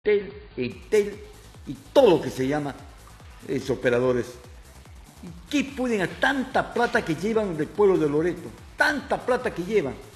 Entel y todo lo que se llama operadores. ¿Y qué pueden a tanta plata que llevan del pueblo de Loreto? Tanta plata que llevan.